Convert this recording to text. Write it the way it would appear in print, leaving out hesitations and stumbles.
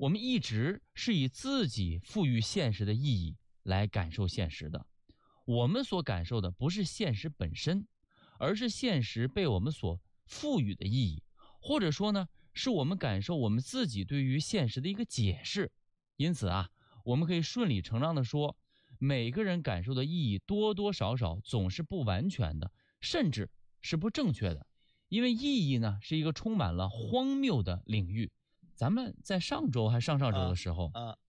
我们一直是以自己赋予现实的意义来感受现实的。我们所感受的不是现实本身，而是现实被我们所赋予的意义，或者说呢，是我们感受我们自己对于现实的一个解释。因此啊，我们可以顺理成章地说，每个人感受的意义多多少少总是不完全的，甚至是不正确的。因为意义呢，是一个充满了荒谬的领域。咱们在上周还上上周的时候，